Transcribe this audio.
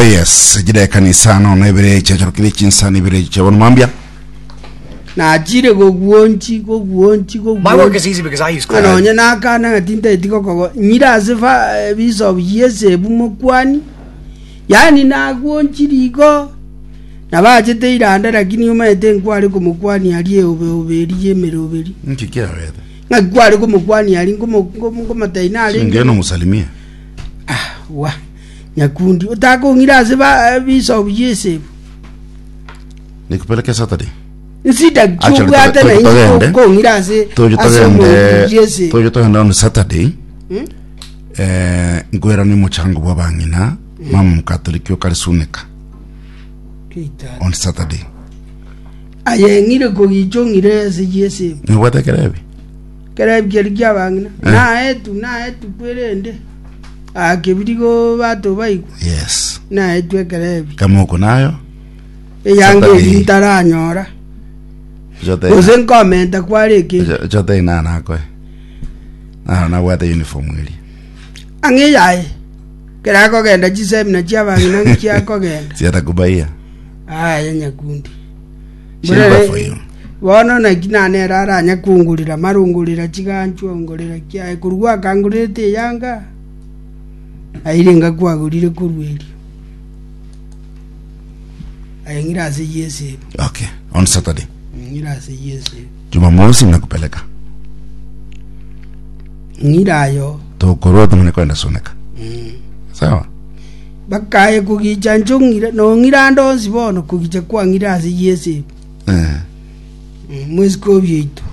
yes jide kanisa no na ibere checho kile chinsani ibere chebon mambia na jire goguonchi My work is easy because I use cloud. anonya na kana ngatinda itiko ko nyira sifa biso yese bumokwani yani na guonchi rigo na bajete iranda lakini umete nkwari kumukwani aliye oberi yemere oberi nkikira rede ngakwari kumukwani ali ngomataina ali ngeno musalimia wa nyakundi utako ngira sifa biso yese nikupeleke Saturday Nsida chungu hata na ingi ko ngira se toyo togenda on Saturday ngwera ni muchango bwa bangina mama mkatoliki okalisuneka on Saturday aye ngire ko gichongire se yese ni wata kerebi kerya bangina na etu kwerende akebirigo bato baiko yes na etu kerebi kamoko nayo yange intaranyora Ozen comment akwareke. Jote na ko. Na wata uniform ngiri. Ange yae. Kera ko genda jisem na chiaba ngina chia ko genda. Si atakubaia. Nyakundi. Bure. Wono na kina ne rara nyakungulira marungulira chiganchwa ngolira kia kurwa kangurete yanga. Airenga kwagurire kurweri. Ayingira se yese. Okay, on Saturday. Ngira se yese. Jumamosi nakupeleka. Ngirayo. To korota mne kwenda soneka. Sawa. Bakaye kugichanjo ngira no ngira ndo sibono kugicha kwa ngira se yese. Mwezi ko byeto.